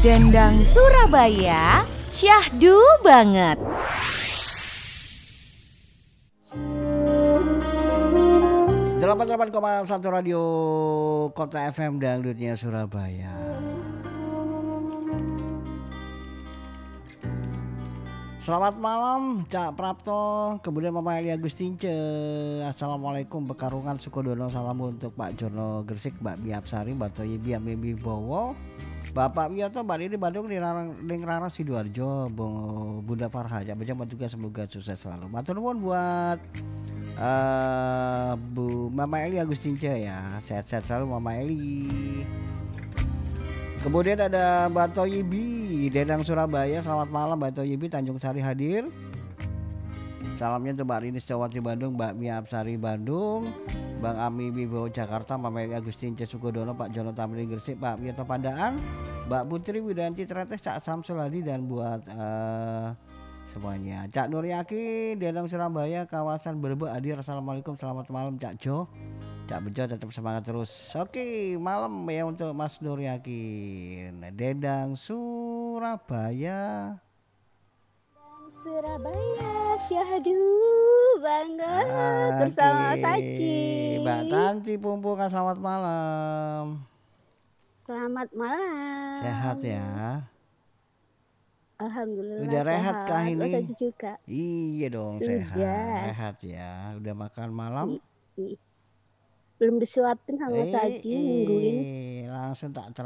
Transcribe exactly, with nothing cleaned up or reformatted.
Dendang Surabaya, syahdu banget. delapan puluh delapan koma satu Radio Kota F M Dangdutnya Surabaya. Selamat malam Cak Prapto, kemudian Mama Eli Agustince. Assalamualaikum Bekarungan Sukodono, salam untuk Pak Jono Gresik, Mbak Biapsari, Mbak Toyi Biam Bibi Bowo, Bapak Wiyoto, Mbak Dini Bandung, Ning Rara Sidoarjo, Bunda Farha, Cak Bejang juga semoga sukses selalu. Matur nuwun buat uh, Bu Mama Eli Agustince ya, sehat-sehat selalu Mama Eli. Kemudian ada Mbak Toyibi, Dendang Surabaya, selamat malam Mbak Toyibi, Tanjung Sari hadir. Salamnya untuk Mbak Rini Setiawati Bandung, Mbak Mia Apsari Bandung, Bang Ami Wibowo Jakarta, Mama Eli Agustin Sukodono, Pak Jono Tamrin Gresik, Pak Wiyoto Pandaan, Mbak Putri Widanti Tretes, Cak Samsul Hadi, dan buat uh, semuanya. Cak Nur Yakin, Dendang Surabaya, kawasan Brebes hadir. Assalamualaikum, selamat malam Cak Jo. Cak Bejo tetap semangat terus. Oke, malam ya untuk Mas Nur Yakin. Dendang Surabaya. Surabaya, syahdu banget okay. Bersama Saci. Mbak Tanti Pumpungan, selamat malam. Selamat malam. Sehat ya? Alhamdulillah. Udah rehat kah ini? Saci juga. Iya dong. Sudah. Sehat. Rehat ya. Udah makan malam? I- i- Belum disuapin sama eh, Saci eh, minggu ini. Langsung tak